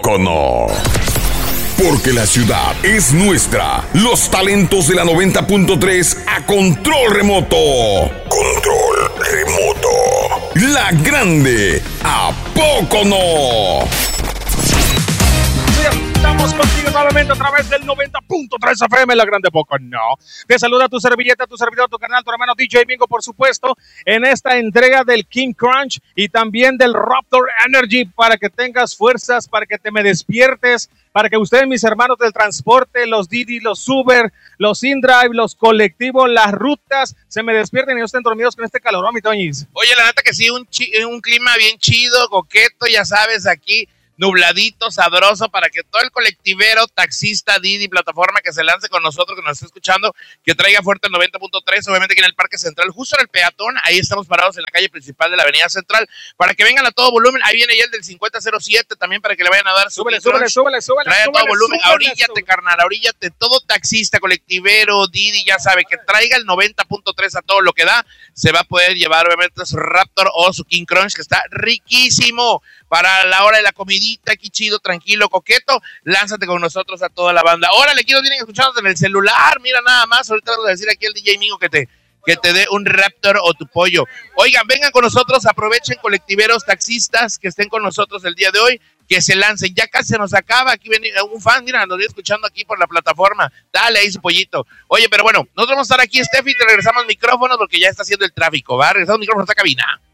Pocono. Porque la ciudad es nuestra. Los talentos de la 90.3 a control remoto. Control remoto. La grande. ¿A poco no? Estamos contigo nuevamente a través del 90.3 FM, La Grande Poco No. Te saluda tu servilleta, tu servidor, tu canal, tu hermano DJ Mingo, por supuesto, en esta entrega del King Crunch y también del Raptor Energy, para que tengas fuerzas, para que te me despiertes, para que ustedes, mis hermanos del transporte, los Didi, los Uber, los InDrive, los colectivos, las rutas, se me despierten y no estén dormidos con este calorón, mi Toñis. Oye, la neta que sí, un clima bien chido, coqueto, ya sabes, aquí nubladito, sabroso, para que todo el colectivero, taxista, Didi, plataforma que se lance con nosotros, que nos esté escuchando, que traiga fuerte el 90.3, obviamente aquí en el Parque Central, justo en el peatón, ahí estamos parados en la calle principal de la Avenida Central, para que vengan a todo volumen. Ahí viene ya el del 5007 también, para que le vayan a dar súbele, trae a todo volumen, ahoríllate, carnal, ahoríllate, todo taxista, colectivero, Didi, ya sabe, que traiga el 90.3 a todo lo que da, se va a poder llevar obviamente su Raptor o su King Crunch, que está riquísimo, para la hora de la comidita, aquí chido, tranquilo, coqueto, lánzate con nosotros a toda la banda. Órale, quiero vienen escuchándonos en el celular, mira nada más, ahorita vamos a decir aquí al DJ Mingo que te dé un Raptor o tu pollo. Oigan, vengan con nosotros, aprovechen, colectiveros, taxistas que estén con nosotros el día de hoy, que se lancen, ya casi se nos acaba, aquí viene un fan, mira, nos viene escuchando aquí por la plataforma, dale ahí su pollito. Oye, pero bueno, nosotros vamos a estar aquí, Steffi, te regresamos micrófonos porque ya está haciendo el tráfico, ¿va? Regresamos micrófonos a esta cabina.